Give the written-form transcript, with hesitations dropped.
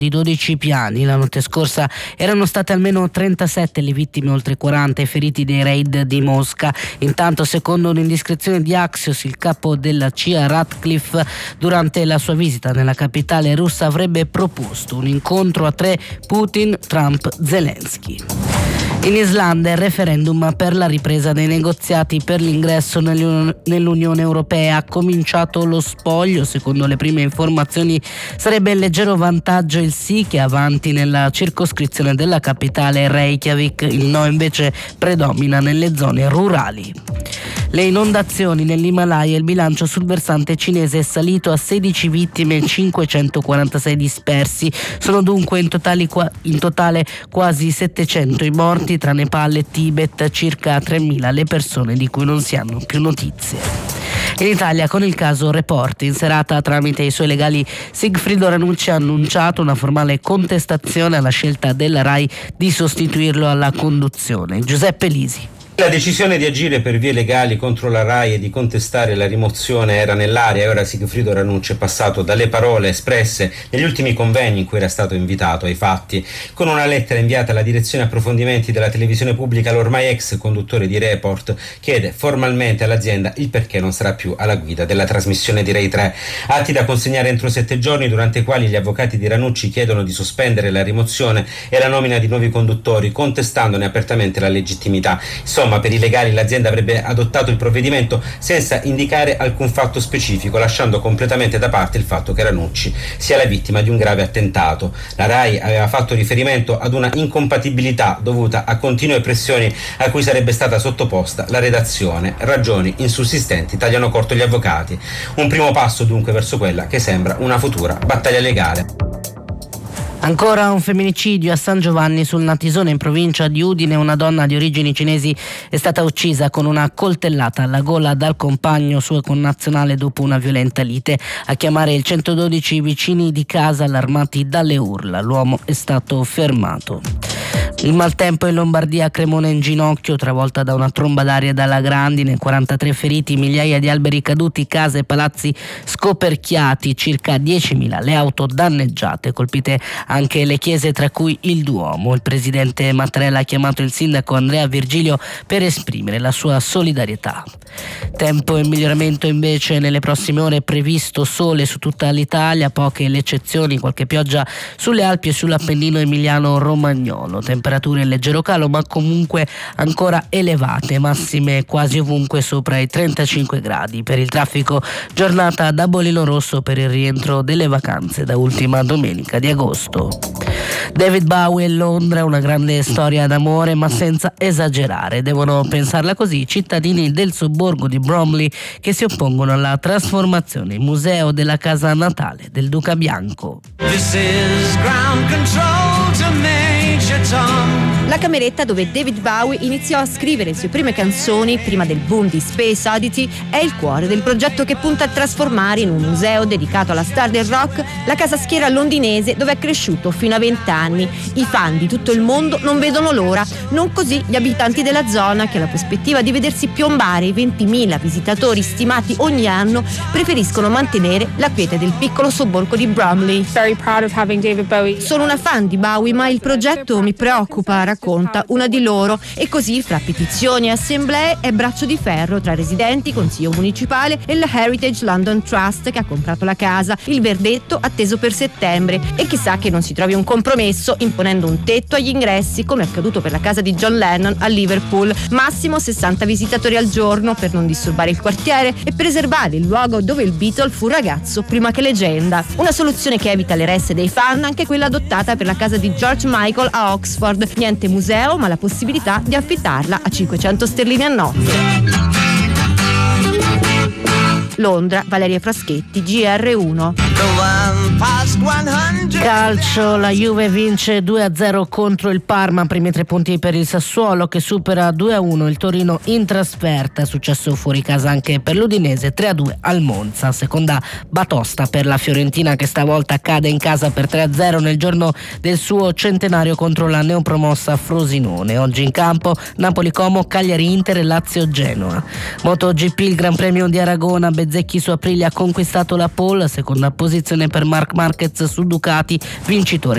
di 12 piani. La notte scorsa erano state almeno 37 le vittime, oltre 40 i feriti dei raid di Mosca. Intanto, secondo un'indiscrezione di Axios, il capo della CIA Ratcliffe, durante la sua visita nella capitale russa, avrebbe proposto un incontro a tre: Putin, Trump, Zelensky. In Islanda il referendum per la ripresa dei negoziati per l'ingresso nell'Unione Europea. Ha cominciato lo spoglio. Secondo le prime informazioni sarebbe in leggero vantaggio il sì, che è avanti nella circoscrizione della capitale Reykjavik. Il no invece predomina nelle zone rurali. Le inondazioni nell'Himalaya: il bilancio sul versante cinese è salito a 16 vittime e 546 dispersi. Sono dunque in totale quasi 700 i morti. Tra Nepal e Tibet circa 3.000 le persone di cui non si hanno più notizie. In Italia, con il caso Report, in serata tramite i suoi legali Sigfrido Ranucci ha annunciato una formale contestazione alla scelta della RAI di sostituirlo alla conduzione. Giuseppe Lisi. La decisione di agire per vie legali contro la RAI e di contestare la rimozione era nell'aria, e ora Sigfrido Ranucci è passato dalle parole espresse negli ultimi convegni in cui era stato invitato ai fatti. Con una lettera inviata alla direzione approfondimenti della televisione pubblica, l'ormai ex conduttore di Report chiede formalmente all'azienda il perché non sarà più alla guida della trasmissione di Rai 3. Atti da consegnare entro 7 giorni, durante i quali gli avvocati di Ranucci chiedono di sospendere la rimozione e la nomina di nuovi conduttori, contestandone apertamente la legittimità. Insomma, per i legali l'azienda avrebbe adottato il provvedimento senza indicare alcun fatto specifico, lasciando completamente da parte il fatto che Ranucci sia la vittima di un grave attentato. La RAI aveva fatto riferimento ad una incompatibilità dovuta a continue pressioni a cui sarebbe stata sottoposta la redazione. Ragioni insussistenti, tagliano corto gli avvocati. Un primo passo dunque verso quella che sembra una futura battaglia legale. Ancora un femminicidio a San Giovanni sul Natisone, in provincia di Udine. Una donna di origini cinesi è stata uccisa con una coltellata alla gola dal compagno suo connazionale dopo una violenta lite. A chiamare il 112 i vicini di casa, allarmati dalle urla. L'uomo è stato fermato. Il maltempo in Lombardia: Cremona in ginocchio, travolta da una tromba d'aria dalla grandine, 43 feriti, migliaia di alberi caduti, case e palazzi scoperchiati, circa 10.000 le auto danneggiate, colpite anche le chiese, tra cui il Duomo. Il presidente Mattarella ha chiamato il sindaco Andrea Virgilio per esprimere la sua solidarietà. Tempo in miglioramento invece nelle prossime ore, previsto sole su tutta l'Italia, poche le eccezioni, qualche pioggia sulle Alpi e sull'Appennino emiliano-romagnolo. Temperature in leggero calo ma comunque ancora elevate, massime quasi ovunque sopra i 35 gradi. Per il traffico, giornata da bolino rosso per il rientro delle vacanze da ultima domenica di agosto. David Bowie e Londra, una grande storia d'amore ma senza esagerare. Devono pensarla così i cittadini del sobborgo di Bromley, che si oppongono alla trasformazione in museo della casa natale del Duca Bianco. This is ground control to Major Tom. La cameretta dove David Bowie iniziò a scrivere le sue prime canzoni prima del boom di Space Oddity è il cuore del progetto che punta a trasformare in un museo dedicato alla star del rock la casa schiera londinese dove è cresciuto fino a 20 anni. I fan di tutto il mondo non vedono l'ora, non così gli abitanti della zona, che alla prospettiva di vedersi piombare i 20.000 visitatori stimati ogni anno preferiscono mantenere la quiete del piccolo sobborgo di Bromley. Very proud of having David Bowie. Sono una fan di Bowie, ma il progetto mi preoccupa, racconta una di loro, e così fra petizioni e assemblee è braccio di ferro tra residenti, consiglio municipale e la Heritage London Trust che ha comprato la casa. Il verdetto atteso per settembre, e chissà che non si trovi un compromesso imponendo un tetto agli ingressi come accaduto per la casa di John Lennon a Liverpool, massimo 60 visitatori al giorno per non disturbare il quartiere e preservare il luogo dove il Beatle fu ragazzo prima che leggenda. Una soluzione che evita le resse dei fan, anche quella adottata per la casa di George Michael a Oxford. Niente museo, ma la possibilità di affittarla a 500 sterline a notte. Londra, Valeria Fraschetti, GR1. Calcio, la Juve vince 2-0 contro il Parma, primi 3 punti per il Sassuolo che supera 2-1 il Torino in trasferta. Successo fuori casa anche per l'Udinese, 3-2 al Monza. Seconda batosta per la Fiorentina che stavolta cade in casa per 3-0 nel giorno del suo centenario contro la neopromossa Frosinone. Oggi in campo Napoli-Como, Cagliari-Inter e Lazio-Genoa. MotoGP, il Gran Premio di Aragona, Bezzecchi su Aprilia ha conquistato la pole, seconda posizione per Marc Marquez su Ducati, vincitore